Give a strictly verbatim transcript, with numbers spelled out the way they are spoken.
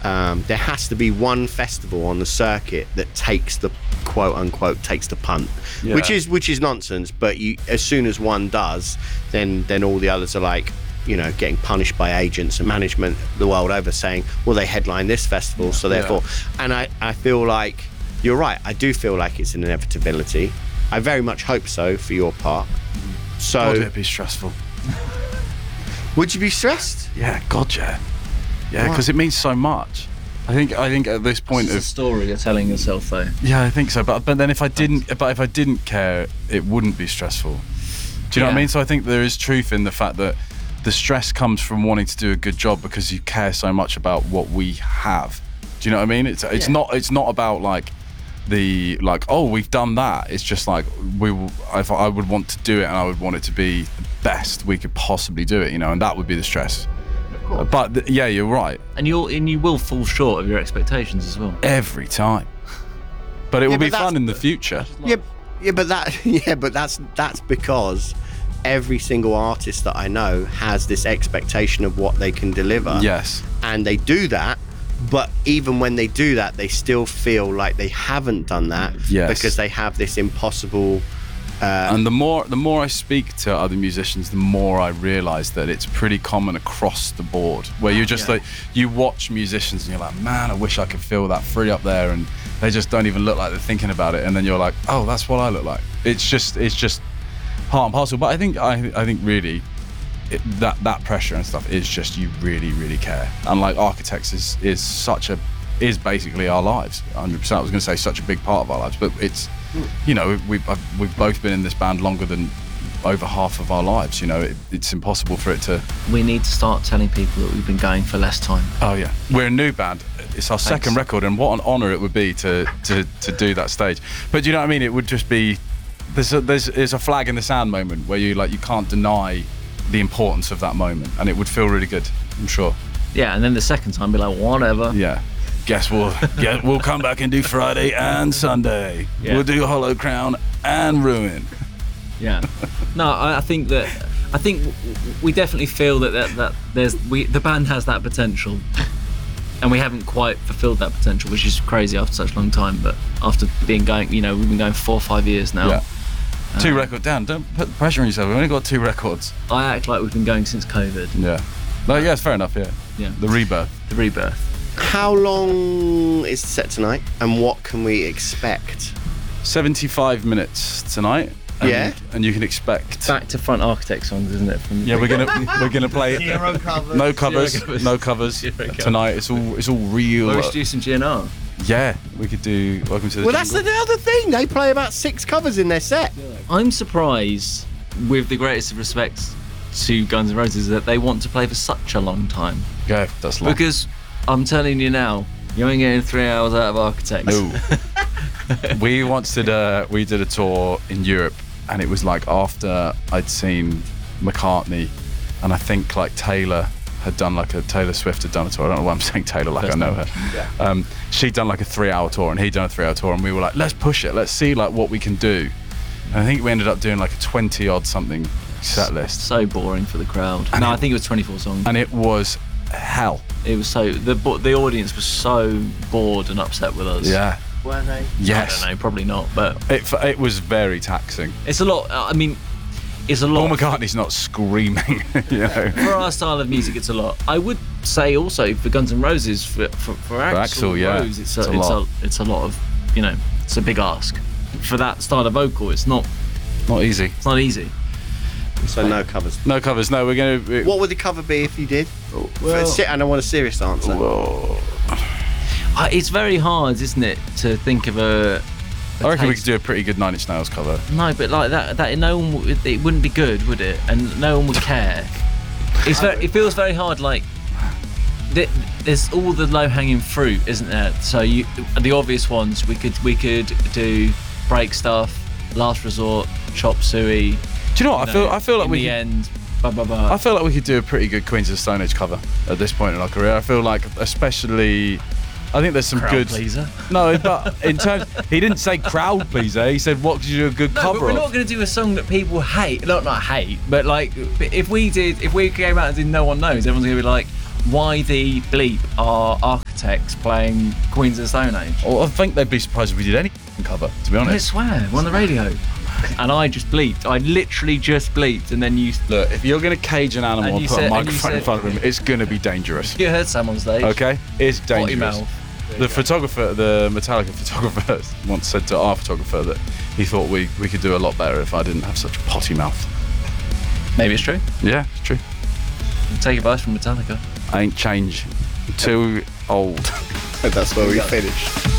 um, there has to be one festival on the circuit that takes the quote unquote takes the punt, yeah. which is which is nonsense. But you, as soon as one does, then then all the others are like, you know, getting punished by agents and management the world over, saying, well, they headline this festival, so therefore. Yeah. And I, I feel like you're right. I do feel like it's an inevitability. I very much hope so for your part. So God, it'd be stressful. Would you be stressed? Yeah, God, yeah, yeah, because it means so much. I think I think at this point it's of a story you're telling yourself, though. Yeah, I think so. But but then if I didn't, but if I didn't care, it wouldn't be stressful. Do you know yeah. what I mean? So I think there is truth in the fact that the stress comes from wanting to do a good job because you care so much about what we have. Do you know what I mean? It's it's yeah. not it's not about like the like oh we've done that. It's just like we will, if I would want to do it and I would want it to be the best we could possibly do it, you know, and that would be the stress. But th- yeah, you're right. And you'll and you will fall short of your expectations as well. Every time. But it yeah, will but be fun in the future. Yeah, yeah, but that yeah, but that's that's because every single artist that I know has this expectation of what they can deliver. Yes. And they do that, but even when they do that, they still feel like they haven't done that yes. because they have this impossible. Uh, and the more the more I speak to other musicians, the more I realise that it's pretty common across the board. Where you're just yeah. like, you watch musicians and you're like, man, I wish I could feel that free up there, and they just don't even look like they're thinking about it. And then you're like, oh, that's what I look like. It's just it's just part and parcel. But I think I I think really it, that that pressure and stuff is just you really really care. And like Architects is is such a is basically our lives. one hundred percent. I was going to say such a big part of our lives, but it's. You know, we've we've both been in this band longer than over half of our lives. You know, it, it's impossible for it to. We need to start telling people that we've been going for less time. Oh yeah, we're a new band. It's our Thanks. second record, and what an honour it would be to, to to do that stage. But do you know what I mean? It would just be there's a, there's there's a flag in the sand moment where you like you can't deny the importance of that moment, and it would feel really good. I'm sure. Yeah, and then the second time, be like, whatever. Yeah. Guess we'll get, we'll come back and do Friday and Sunday. Yeah. We'll do Hollow Crown and Ruin. Yeah. No, I, I think that I think we definitely feel that, that that there's we the band has that potential, and we haven't quite fulfilled that potential, which is crazy after such a long time. But after being going, you know, we've been going four or five years now. Yeah. Um, two records down. Don't put pressure on yourself. We've only got two records. I act like we've been going since COVID. Yeah. No, yeah, it's fair enough. Yeah. Yeah. The rebirth. The rebirth. How long is the set tonight, and what can we expect? seventy-five minutes tonight. And, yeah. And you can expect back to front Architect songs, isn't it? From yeah, we're gonna we're gonna play Zero covers. No covers. Zero covers. No covers tonight. It's all it's all real. Or we should do some G N R. Yeah, we could do Welcome to the Well, that's the other thing. They play about six covers in their set. I'm surprised, with the greatest of respect to Guns N' Roses, that they want to play for such a long time. Yeah, that's long. Because I'm telling you now, you ain't getting three hours out of Architects. No. we once did a we did a tour in Europe, and it was like after I'd seen McCartney, and I think like Taylor had done like a Taylor Swift had done a tour. I don't know why I'm saying Taylor like First I know time. her. Yeah. Um, she'd done like a three-hour tour, and he'd done a three-hour tour, and we were like, let's push it, let's see like what we can do. And I think we ended up doing like a twenty-odd something set list. So boring for the crowd. And no, it, I think it was twenty-four songs. And it was hell. It was so the the audience was so bored and upset with us. Yeah. Were they? Yes. I don't know, probably not, but it it was very taxing. It's a lot. I mean, it's a lot. Paul McCartney's not screaming, you know. For our style of music, it's a lot. I would say also for Guns N' Roses, for for, for Axl, Axl yeah, Rose, it's a, it's, a, it's lot. a it's a lot of, you know, it's a big ask for that style of vocal. It's not not easy. It's not easy. So no covers. No covers. No, we're gonna. We, what would the cover be if you did? Well, and I want a serious answer. Whoa. Uh, it's very hard, isn't it, to think of a. a I reckon taste. we could do a pretty good Nine Inch Nails cover. No, but like that, that no one, w- it wouldn't be good, would it? And no one would care. It's very, it feels very hard. Like th- there's all the low-hanging fruit, isn't there? So you, the obvious ones, we could we could do Break Stuff, Last Resort, Chop Suey. Do you know what? I feel I feel like in we the could, end. Blah, blah, blah. I feel like we could do a pretty good Queens of the Stone Age cover at this point in our career. I feel like, especially, I think there's some crowd good. Pleaser. No, but in terms, he didn't say crowd pleaser. He said, "What could you do a good no, cover but we're of?" not going to do a song that people hate. Not not hate, but like if we did, if we came out and did No One Knows, everyone's going to be like, why the bleep are Architects playing Queens of the Stone Age? Well, I think they'd be surprised if we did any cover, to be I honest. swear, we're on the radio. And I just bleeped. I literally just bleeped, and then you Look, if you're going to cage an animal And and, you put said- a and you microphone in said- front of him, it's going to be dangerous. you heard Sam on stage. Okay? It's Potty dangerous. mouth. The photographer, the Metallica photographer, once said to our photographer that he thought we, we could do a lot better if I didn't have such a potty mouth. Maybe it's true. Yeah, it's true. Take advice from Metallica. I ain't changed. Too old. That's where we finished.